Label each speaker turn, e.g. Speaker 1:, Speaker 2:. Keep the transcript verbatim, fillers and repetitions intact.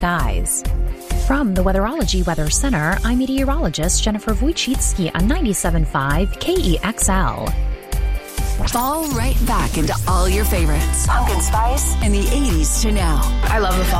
Speaker 1: skies. From the Weatherology Weather Center, I'm meteorologist Jennifer Wojcicki on ninety-seven point five K E X L.
Speaker 2: Fall right back into all your favorites. Pumpkin spice in the eighties to now.
Speaker 3: I love the fall.